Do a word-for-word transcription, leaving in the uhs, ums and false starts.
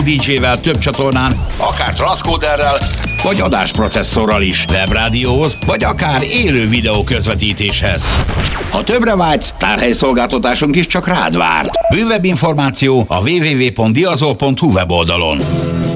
dé dzsével több csatornán, akár transzkóderrel, vagy adásprocesszorral is, webrádióhoz, vagy akár élő videó közvetítéshez. Ha többre vágysz, tárhelyszolgáltatásunk is csak rád vár. Bővebb információ a double-u double-u double-u pont diazol pont hu weboldalon.